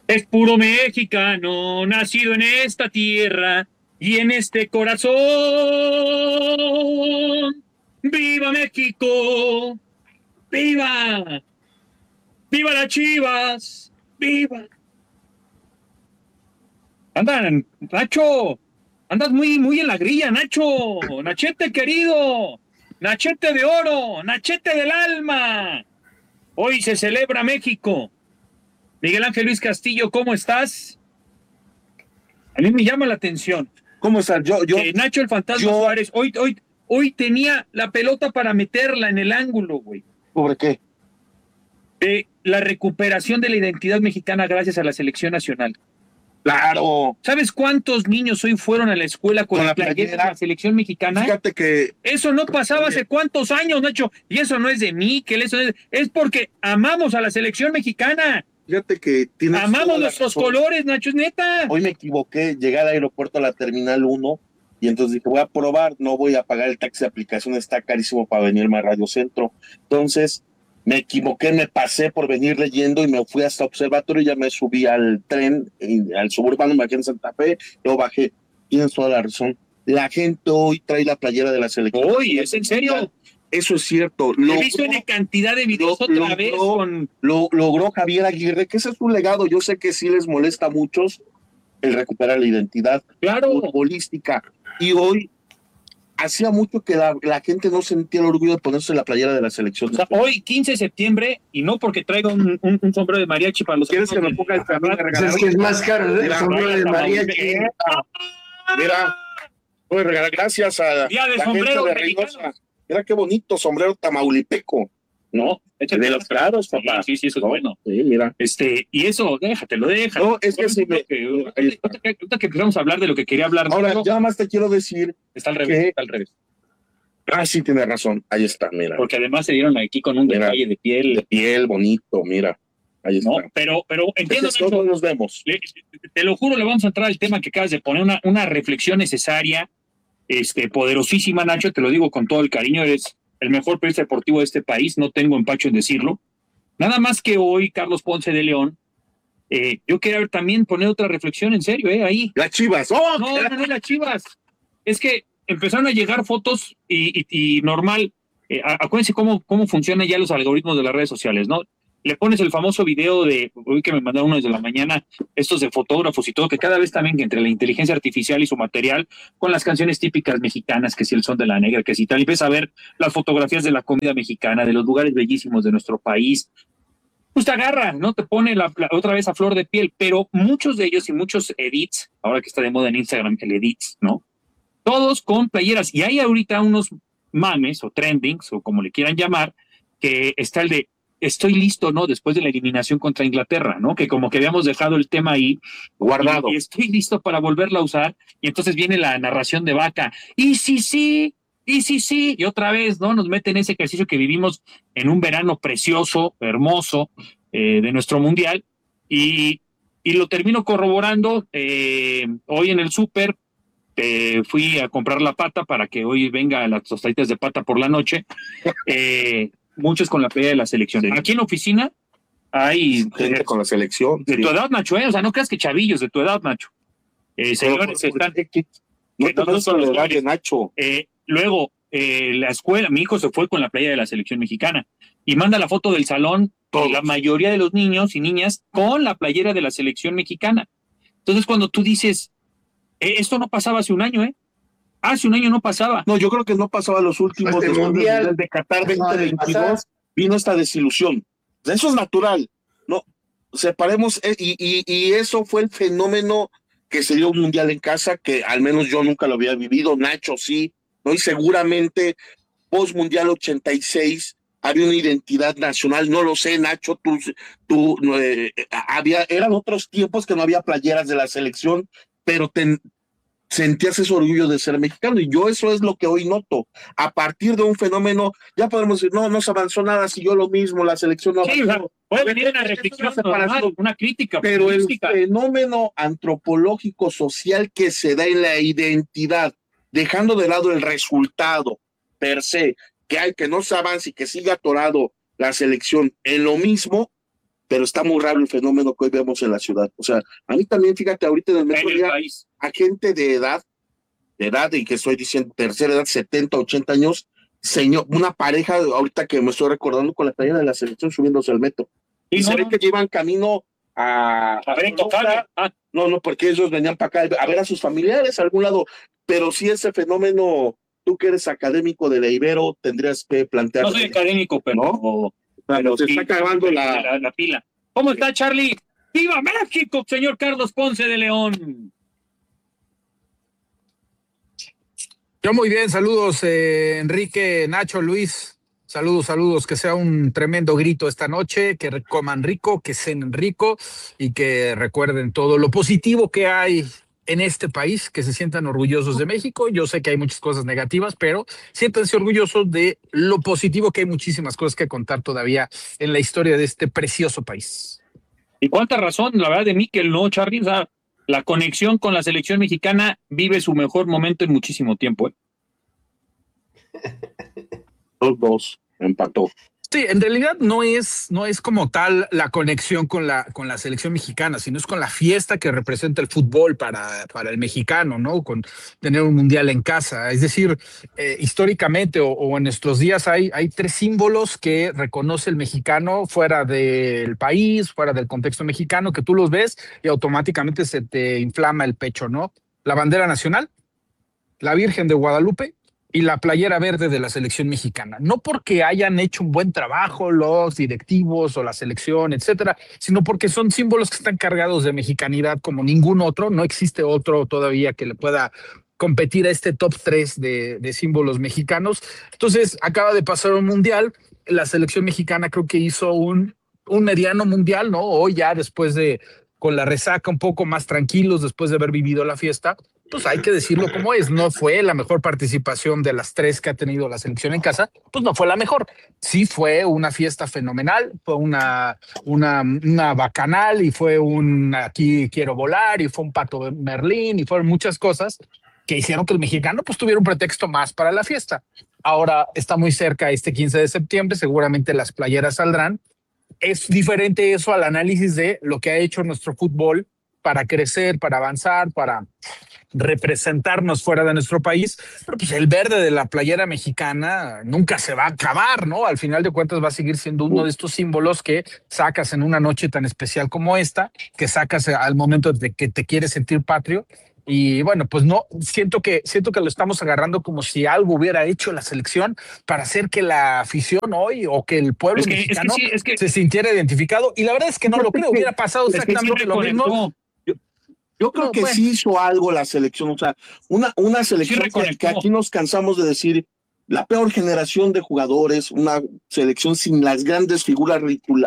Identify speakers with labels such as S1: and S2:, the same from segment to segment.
S1: Es puro mexicano, nacido en esta tierra y en este corazón. ¡Viva México! ¡Viva! ¡Viva las Chivas! ¡Viva! Andan, Nacho, andas muy en la grilla, Nacho. Nachete querido, Nachete de oro, Nachete del alma. Hoy se celebra México. Miguel Ángel Luis Castillo, ¿cómo estás? A mí me llama la atención.
S2: ¿Cómo estás?
S1: Nacho el Fantasma Suárez, hoy tenía la pelota para meterla en el ángulo, güey.
S2: ¿Sobre qué?
S1: De la recuperación de la identidad mexicana gracias a la selección nacional.
S2: Claro.
S1: ¿Sabes cuántos niños hoy fueron a la escuela con la playera de la selección mexicana?
S2: Fíjate que
S1: eso no pasaba hace cuántos años, Nacho. Y eso no es de mí, que eso es porque amamos a la selección mexicana.
S2: Fíjate que
S1: amamos nuestros colores, Nacho, es neta.
S2: Hoy me equivoqué, llegué al aeropuerto a la Terminal 1 y entonces dije, voy a probar, no voy a pagar el taxi de aplicación, está carísimo para venirme a Radio Centro. Entonces me equivoqué, me pasé por venir leyendo y me fui hasta Observatorio y ya me subí al tren, al suburbano, me bajé en Santa Fe, luego bajé. Tienes toda la razón. La gente hoy trae la playera de la selección.
S1: Hoy, ¿es en serio?
S2: Eso es cierto.
S1: He visto en cantidad de videos otra vez.
S2: Logró Javier Aguirre, que ese es su legado. Yo sé que sí les molesta a muchos el recuperar la identidad futbolística. Y hoy hacía mucho que la gente no sentía el orgullo de ponerse la playera de la selección.
S1: O sea, hoy, 15 de septiembre, y no porque traiga un sombrero de mariachi para los...
S2: ¿Quieres que me ponga el camino?
S3: Es que es más caro, el sombrero de mariachi.
S2: Mira, voy a regalar gracias a
S1: Día de
S2: la
S1: sombrero
S2: gente de Reynosa. Mira qué bonito sombrero tamaulipeco. ¿No?
S1: De los claros, papá. Sí, eso es bueno.
S2: Sí, mira.
S1: Y eso, déjatelo.
S2: No, es que sí
S1: ahorita que empezamos a hablar de lo que quería hablar.
S2: Ahora, ya más te quiero decir.
S1: Está al revés, está al revés.
S2: Ah, sí, tienes razón. Ahí está, mira.
S1: Porque además se dieron aquí con un detalle de piel.
S2: De piel, bonito, mira. Ahí está.
S1: No, pero entiendo,
S2: Nacho, todos nos vemos.
S1: Te lo juro, le vamos a entrar al tema que acabas de poner, una reflexión necesaria, poderosísima, Nacho, te lo digo con todo el cariño, eres el mejor periodista deportivo de este país, no tengo empacho en decirlo. Nada más que hoy, Carlos Ponce de León, yo quería también poner otra reflexión en serio, ahí.
S2: Las Chivas, ¡oh!
S1: No, las Chivas. Es que empezaron a llegar fotos y normal, acuérdense cómo funcionan ya los algoritmos de las redes sociales, ¿no? Le pones el famoso video de, hoy que me mandaron uno desde la mañana, estos de fotógrafos y todo, que cada vez también que entre la inteligencia artificial y su material, con las canciones típicas mexicanas, que si el son de la negra, que si tal, y empiezas a ver las fotografías de la comida mexicana, de los lugares bellísimos de nuestro país, pues te agarra, ¿no? Te pone otra vez a flor de piel, pero muchos de ellos y muchos edits, ahora que está de moda en Instagram, el edits, ¿no? Todos con playeras, y hay ahorita unos mames o trendings, o como le quieran llamar, que está el de estoy listo, ¿no? Después de la eliminación contra Inglaterra, ¿no? Que como que habíamos dejado el tema ahí guardado. Y estoy listo para volverla a usar. Y entonces viene la narración de Vaca. Y sí, y otra vez, ¿no? Nos meten ese ejercicio que vivimos en un verano precioso, hermoso, de nuestro mundial. Y lo termino corroborando hoy en el súper. Fui a comprar la pata para que hoy venga las tostaditas de pata por la noche. Muchos con la playera de la selección. Aquí en la oficina hay
S2: gente con la selección.
S1: De tu edad, Nacho, o sea, no creas que chavillos de tu edad, Nacho. Señores, están.
S2: No son los horarios, Nacho.
S1: Luego, la escuela, mi hijo se fue con la playera de la selección mexicana y manda la foto del salón, la mayoría de los niños y niñas con la playera de la selección mexicana. Entonces, cuando tú dices, esto no pasaba hace un año, hace un año no pasaba.
S2: No, yo creo que no pasaba los últimos mundial de Qatar 2022. Vino esta desilusión. Eso es natural. No, separemos, y eso fue el fenómeno que se dio un mundial en casa, que al menos yo nunca lo había vivido. Nacho sí, ¿no? Y seguramente post mundial 86 había una identidad nacional. No lo sé, Nacho, eran otros tiempos que no había playeras de la selección, pero sentías ese orgullo de ser mexicano, y yo eso es lo que hoy noto. A partir de un fenómeno, ya podemos decir, no se avanzó nada, siguió lo mismo, la selección no avanzó.
S1: Sí, puede venir una reflexión normal, una crítica.
S2: Pero el fenómeno antropológico social que se da en la identidad, dejando de lado el resultado per se, que no se avance y que siga atorado la selección en lo mismo, pero está muy raro el fenómeno que hoy vemos en la ciudad. O sea, a mí también, fíjate, ahorita en el metro a gente de edad, y que estoy diciendo tercera edad, 70, 80 años, señor, una pareja, ahorita que me estoy recordando con la playera de la selección subiéndose al metro. Y se ve que llevan camino a ver, no, porque ellos venían para acá a ver a sus familiares a algún lado, pero sí ese fenómeno, tú que eres académico de la Ibero, tendrías que plantear.
S1: No soy académico, pero, ¿no? Pero
S2: se está acabando la
S1: pila. ¿Cómo está, Charlie? ¡Viva México, señor Carlos Ponce de León!
S4: Yo muy bien, saludos Enrique, Nacho, Luis, saludos, que sea un tremendo grito esta noche, que coman rico, que cenen rico y que recuerden todo lo positivo que hay en este país, que se sientan orgullosos de México. Yo sé que hay muchas cosas negativas, pero siéntanse orgullosos de lo positivo, que hay muchísimas cosas que contar todavía en la historia de este precioso país.
S1: Y cuánta razón, la verdad, de Mikel, ¿no, Charly? O sea, la conexión con la selección mexicana vive su mejor momento en muchísimo tiempo.
S2: 2-2, empató.
S4: Sí, en realidad no es como tal la conexión con la selección mexicana, sino es con la fiesta que representa el fútbol para el mexicano, ¿no? Con tener un mundial en casa. Es decir, históricamente o en nuestros días hay 3 símbolos que reconoce el mexicano fuera del país, fuera del contexto mexicano, que tú los ves y automáticamente se te inflama el pecho, ¿no? La bandera nacional, la Virgen de Guadalupe y la playera verde de la selección mexicana. No porque hayan hecho un buen trabajo los directivos o la selección, etcétera, sino porque son símbolos que están cargados de mexicanidad como ningún otro. No existe otro todavía que le pueda competir a este top 3 de símbolos mexicanos. Entonces, acaba de pasar un mundial. La selección mexicana creo que hizo un mediano mundial, ¿no? Hoy ya después con la resaca un poco más tranquilos, después de haber vivido la fiesta, pues hay que decirlo como es, no fue la mejor participación de las 3 que ha tenido la selección en casa, pues no fue la mejor. Sí fue una fiesta fenomenal, fue una bacanal y fue aquí quiero volar y fue un pato Merlín y fueron muchas cosas que hicieron que el mexicano pues tuviera un pretexto más para la fiesta. Ahora está muy cerca este 15 de septiembre, seguramente las playeras saldrán. Es diferente eso al análisis de lo que ha hecho nuestro fútbol para crecer, para avanzar, para representarnos fuera de nuestro país, pero pues el verde de la playera mexicana nunca se va a acabar, ¿no? Al final de cuentas va a seguir siendo uno de estos símbolos que sacas en una noche tan especial como esta, que sacas al momento de que te quieres sentir patrio. Y bueno, pues no, siento que lo estamos agarrando como si algo hubiera hecho la selección para hacer que la afición hoy o que el pueblo mexicano se sintiera identificado. Y la verdad es que no lo creo, hubiera pasado exactamente lo mismo.
S2: Yo creo que sí hizo algo la selección, o sea, una selección que aquí nos cansamos de decir, la peor generación de jugadores, una selección sin las grandes figuras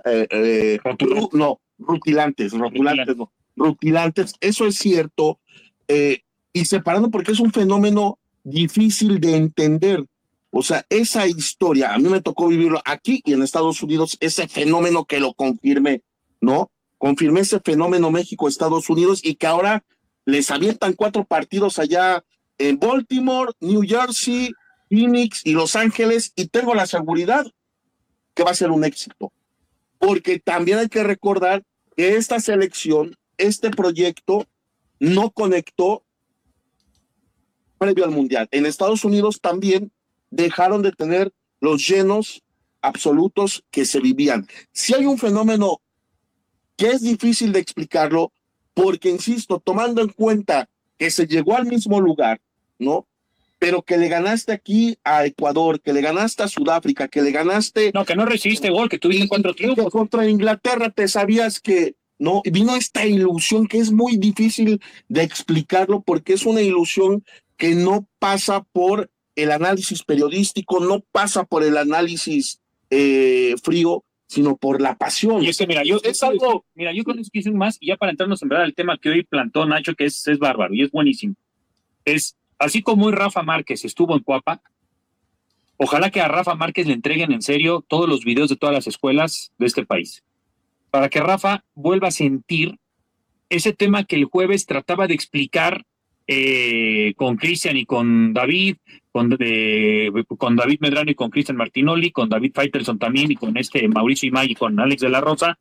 S2: rutilantes, eso es cierto, y separando porque es un fenómeno difícil de entender. O sea, esa historia, a mí me tocó vivirlo aquí y en Estados Unidos, ese fenómeno que lo confirmé, ¿no? Confirmé ese fenómeno México-Estados Unidos y que ahora les avientan 4 partidos allá en Baltimore, New Jersey, Phoenix y Los Ángeles, y tengo la seguridad que va a ser un éxito. Porque también hay que recordar que esta selección, este proyecto, no conectó previo al Mundial. En Estados Unidos también dejaron de tener los llenos absolutos que se vivían. Si hay un fenómeno que es difícil de explicarlo, porque, insisto, tomando en cuenta que se llegó al mismo lugar, ¿no? Pero que le ganaste aquí a Ecuador, que le ganaste a Sudáfrica, que le ganaste...
S1: No, que no recibiste gol, que tuviste 4 triunfos.
S2: Contra Inglaterra te sabías que, ¿no? Vino esta ilusión que es muy difícil de explicarlo, porque es una ilusión que no pasa por el análisis periodístico, no pasa por el análisis frío, sino por la pasión.
S1: Y es que, mira, yo con eso quise más, y ya para entrarnos en verdad al tema que hoy plantó Nacho, que es bárbaro y es buenísimo. Es, así como hoy Rafa Márquez estuvo en Cuapa, ojalá que a Rafa Márquez le entreguen en serio todos los videos de todas las escuelas de este país, para que Rafa vuelva a sentir ese tema que el jueves trataba de explicar con Cristian y con David, con David Medrano y con Cristian Martinoli, con David Faitelson también y con Mauricio Imay y con Alex de la Rosa,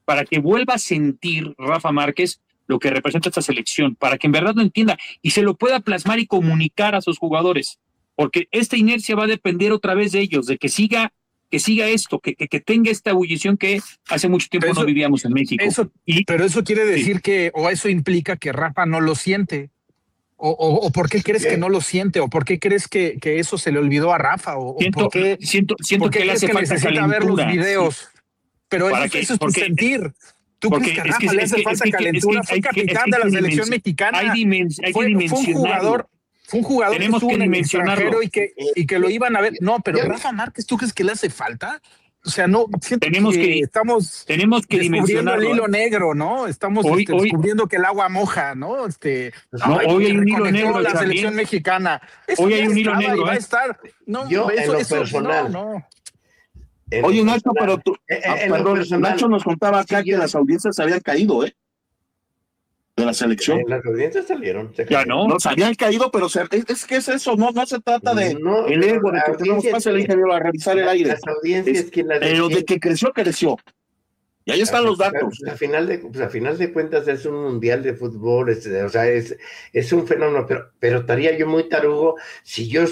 S1: para que vuelva a sentir Rafa Márquez lo que representa esta selección, para que en verdad lo entienda y se lo pueda plasmar y comunicar a sus jugadores, porque esta inercia va a depender otra vez de ellos, de que siga esto, que tenga esta ebullición que hace mucho tiempo no vivíamos en México.
S4: Pero eso quiere decir que, o eso implica que Rafa no lo siente. ¿O por qué crees que no lo siente? ¿O por qué crees que eso se le olvidó a Rafa?
S1: Siento que le hace falta calentura.
S4: Ver los videos. Sí. Pero eso es tu sentir. ¿Tú crees que a Rafa le hace falta calentura? Fue capitán de la selección mexicana. Fue un jugador
S1: tenemos que dimensionarlo.
S4: Y que lo iban a ver. No, pero Rafa Márquez, ¿tú crees que le hace falta? O sea, no,
S1: tenemos que
S4: descubriendo el hilo negro, ¿no? Estamos descubriendo que el agua moja, ¿no?
S1: Hoy hay un hilo negro
S4: la selección mexicana.
S1: Hoy hay un hilo negro.
S4: Va a estar. No,
S3: yo en lo personal.
S4: No.
S2: Oye, Nacho, pero tú, perdón, Nacho nos contaba acá que las audiencias se habían caído, de la selección.
S3: Las audiencias salieron.
S1: Ya no.
S2: Nos habían caído, pero es que es eso, no se trata de el ego, de que tenemos que hacer el ingeniero a revisar el aire.
S3: Las audiencias
S2: pero de que creció. Y ahí están los datos.
S3: A final de cuentas es un mundial de fútbol, o sea, es un fenómeno, pero estaría yo muy tarugo si yo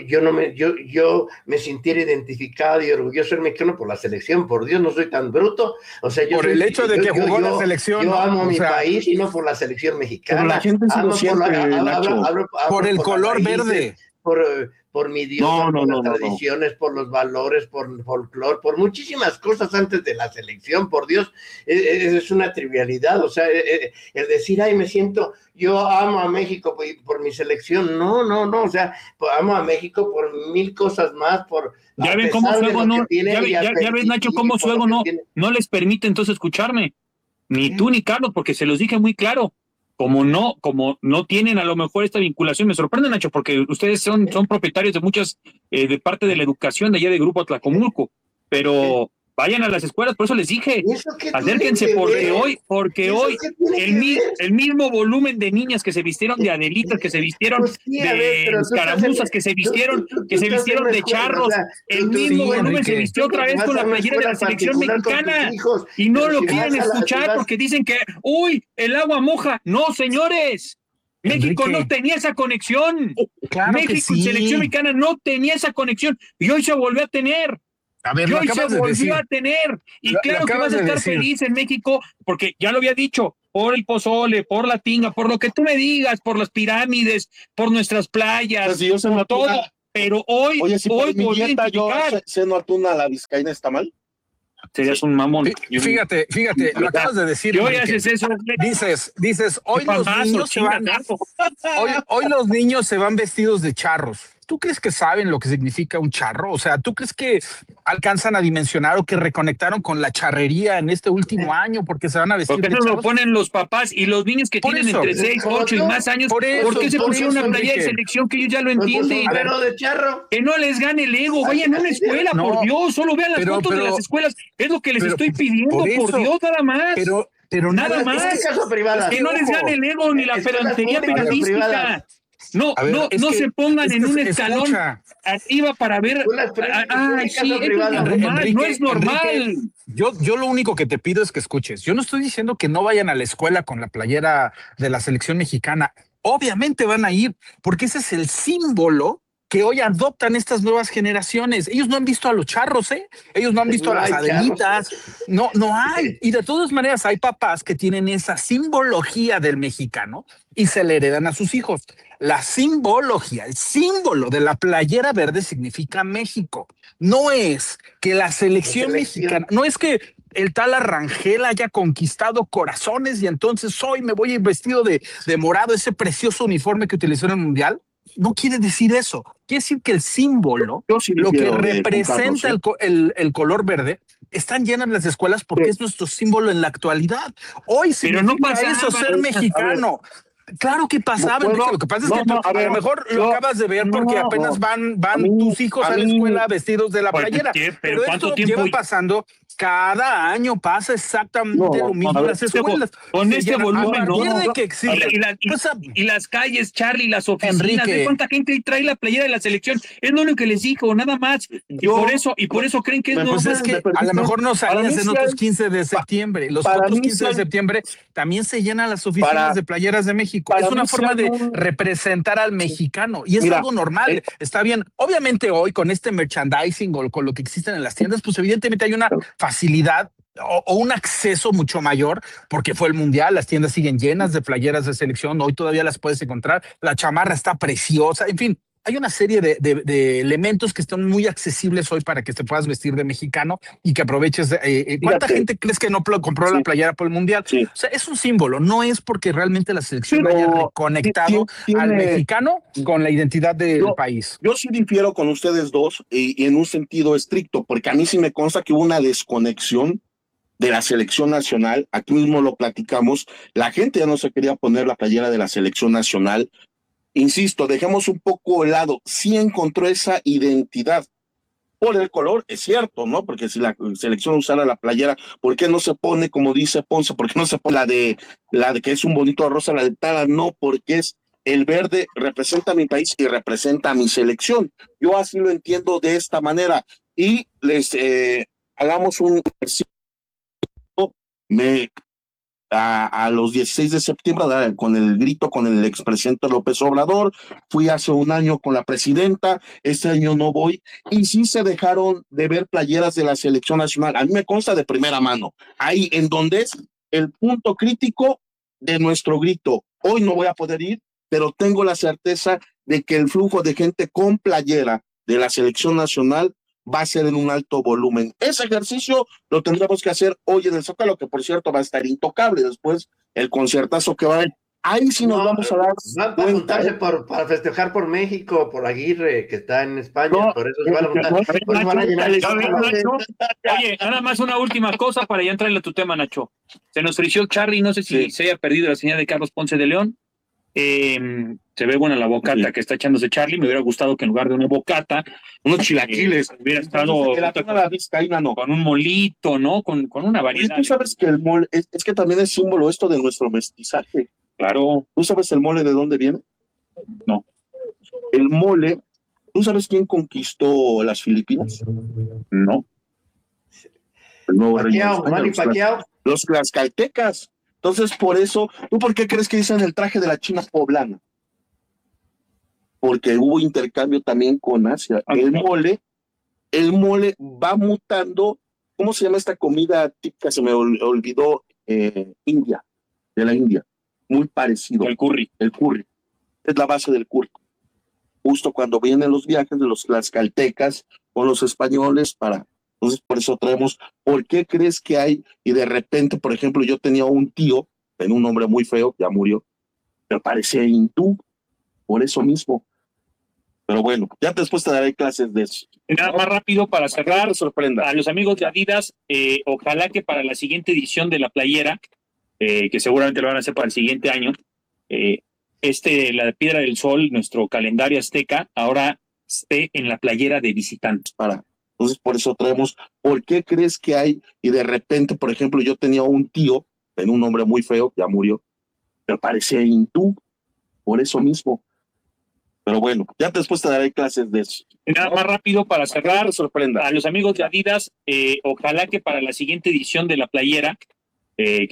S3: me sintiera identificado y orgulloso ser mexicano por la selección. Por Dios, no soy tan bruto. O sea,
S4: por el hecho de que jugó la selección.
S3: Yo amo mi país y no por la selección mexicana.
S2: Pero la gente sí lo siente, Nacho.
S4: Por el color verde.
S3: Por mi idioma, por las tradiciones, por los valores, por el folclore, por muchísimas cosas antes de la selección, por Dios, es una trivialidad, o sea, el decir, ay, yo amo a México por mi selección, no, o sea, amo a México por mil cosas más,
S1: ya ven cómo su ego ya ves, Nacho, cómo su ego no les permite entonces escucharme, ni tú ni Carlos, porque se los dije muy claro. Como no tienen a lo mejor esta vinculación, me sorprende, Nacho, porque ustedes son propietarios de muchas, de parte de la educación de allá de Grupo Atlacomulco, pero vayan a las escuelas, por eso les dije, acérquense, porque hoy el mismo volumen de niñas que se vistieron de Adelitas, que se vistieron de escaramuzas, que se vistieron de charros, el mismo volumen se vistió otra vez con la playera de la selección mexicana, y no lo quieren escuchar porque dicen que, uy, el agua moja. No, señores, México no tenía esa conexión.
S4: Claro
S1: México y selección mexicana no tenía esa conexión, y hoy se volvió a tener.
S4: A ver,
S1: y hoy se volvió a tener, y claro que vas a estar feliz en México, porque ya lo había dicho, por el pozole, por la tinga, por lo que tú me digas, por las pirámides, por nuestras playas, por todo, pero hoy
S2: por mi dieta yo ceno atún a la vizcaína, ¿está mal?
S4: Serías un mamón. Fíjate, lo acabas de decir.
S1: Hoy haces eso.
S4: Dices, hoy los niños se van vestidos de charros. ¿Tú crees que saben lo que significa un charro? O sea, ¿tú crees que alcanzan a dimensionar o que reconectaron con la charrería en este último año porque se van a vestir de charros?
S1: Porque eso lo ponen los papás y los niños que tienen entre 6, 8 y más años. ¿Por qué se pusieron una playa de selección que ellos ya lo entienden?
S3: De charro.
S1: Que no les gane el ego. Vayan a una escuela, por Dios. Solo vean las fotos de las escuelas. Es lo que les estoy pidiendo, por Dios, nada más.
S4: Pero
S1: nada más. Que no les gane el ego ni la pedantería periodística. No se pongan en un escalón arriba para ver. No es normal.
S4: Yo lo único que te pido es que escuches. Yo no estoy diciendo que no vayan a la escuela con la playera de la selección mexicana. Obviamente van a ir, porque ese es el símbolo que hoy adoptan estas nuevas generaciones. Ellos no han visto a los charros, ellos no han visto a las Adelitas, no hay. Y de todas maneras hay papás que tienen esa simbología del mexicano y se le heredan a sus hijos. La simbología, el símbolo de la playera verde significa México. No es que la selección mexicana, no es que el tal Arrangel haya conquistado corazones y entonces hoy me voy a ir vestido de morado, ese precioso uniforme que utilizó en el Mundial. No quiere decir eso. Quiere decir que el símbolo, lo que representa el color verde, están llenas las escuelas porque es nuestro símbolo en la actualidad. Hoy significa eso, ser mexicano. Claro que pasaba, lo que pasa es que a lo mejor lo acabas de ver porque apenas van tus hijos a la escuela vestidos de la playera.
S1: Pero
S4: esto lleva pasando Cada año pasa exactamente lo mismo en las escuelas.
S1: Con este volumen,
S4: y
S1: las calles, Charlie, las oficinas,
S4: Enrique,
S1: ¿de cuánta gente trae la playera de la selección? Es lo único que les digo, nada más. Y por eso creen que es normal.
S4: Pues es que a lo mejor no salías en otros 15 de septiembre. Los otros 15 de septiembre también se llenan las oficinas de playeras de México. Es una forma de representar al mexicano y es algo normal. Está bien. Obviamente hoy con este merchandising o con lo que existen en las tiendas, pues evidentemente hay una facilidad o un acceso mucho mayor porque fue el mundial, las tiendas siguen llenas de playeras de selección, hoy todavía las puedes encontrar, la chamarra está preciosa, en fin, hay una serie de elementos que están muy accesibles hoy para que te puedas vestir de mexicano y que aproveches. ¿Cuánta gente crees que no compró la playera por el mundial?
S2: Sí.
S4: O sea, es un símbolo, no es porque realmente la selección haya reconectado al mexicano con la identidad del país.
S2: Yo sí difiero con ustedes dos y en un sentido estricto, porque a mí sí me consta que hubo una desconexión de la selección nacional. Aquí mismo lo platicamos, la gente ya no se quería poner la playera de la selección nacional. Insisto, dejemos un poco de lado, sí encontró esa identidad por el color, es cierto, ¿no? Porque si la selección usara la playera, ¿por qué no se pone, como dice Ponce, por qué no se pone la de que es un bonito rosa, la de Tala? No, porque es el verde, representa a mi país y representa a mi selección. Yo así lo entiendo de esta manera. Y les hagamos un ejercicio. A los 16 de septiembre, con el grito con el expresidente López Obrador, fui hace un año con la presidenta, este año no voy, y sí se dejaron de ver playeras de la selección nacional. A mí me consta de primera mano, ahí en donde es el punto crítico de nuestro grito. Hoy no voy a poder ir, pero tengo la certeza de que el flujo de gente con playera de la selección nacional va a ser en un alto volumen. Ese ejercicio lo tendremos que hacer hoy en el Zócalo, que por cierto va a estar intocable después el conciertazo que va a haber. Ahí sí nos vamos a dar
S3: cuenta. Para festejar por México, por Aguirre, que está en España, por eso se van a llenar.
S1: Oye, nada más una última cosa para ya entrarle a tu tema, Nacho. Se nos frició Charlie, no sé si se haya perdido la señal de Carlos Ponce de León. Se ve buena la bocata que está echándose Charlie. Me hubiera gustado que en lugar de una bocata, unos chilaquiles hubiera estado con un molito, ¿no? Con una variedad.
S2: Tú sabes que el mole es que también es símbolo esto de nuestro mestizaje.
S1: Claro.
S2: ¿Tú sabes el mole de dónde viene?
S1: No.
S2: El mole, ¿tú sabes quién conquistó las Filipinas?
S1: No.
S2: El nuevo
S3: Pacquiao.
S2: Los tlaxcaltecas. Entonces, por eso, ¿tú por qué crees que dicen el traje de la China poblana? Porque hubo intercambio también con Asia. El mole va mutando. ¿Cómo se llama esta comida típica? Se me olvidó, India, de la India. Muy parecido.
S1: El curry.
S2: El curry. Es la base del curry. Justo cuando vienen los viajes de los tlaxcaltecas con los españoles entonces, por eso traemos, ¿por qué crees que hay? Y de repente, por ejemplo, yo tenía un tío, tenía un hombre muy feo, ya murió, pero parecía hindú, por eso mismo. Pero bueno, ya después te daré clases de eso.
S1: Nada más rápido para cerrar,
S2: te sorprenda.
S1: A los amigos de Adidas, ojalá que para la siguiente edición de la playera, que seguramente lo van a hacer para el siguiente año, la Piedra del Sol, nuestro calendario azteca, ahora esté en la playera de visitantes.
S2: Entonces, por eso traemos, ¿por qué crees que hay? Y de repente, por ejemplo, yo tenía un tío, tenía un hombre muy feo, ya murió, pero parecía hindú, por eso mismo. Pero bueno, ya después te daré clases de eso.
S1: Nada más rápido para cerrar,
S2: te sorprenda.
S1: A los amigos de Adidas, ojalá que para la siguiente edición de la playera,